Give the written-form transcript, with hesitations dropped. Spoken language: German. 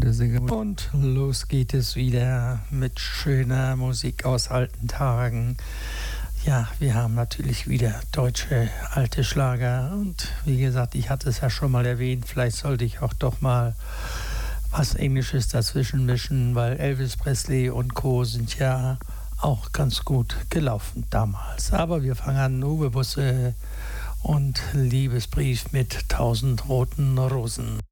Und los geht es wieder mit schöner Musik aus alten Tagen. Ja, wir haben natürlich wieder deutsche alte Schlager. Und wie gesagt, ich hatte es ja schon mal erwähnt, vielleicht sollte ich auch doch mal was Englisches dazwischen mischen, weil Elvis Presley und Co. sind ja auch ganz gut gelaufen damals. Aber wir fangen an, Uwe Busse und Liebesbrief mit 1000 roten Rosen.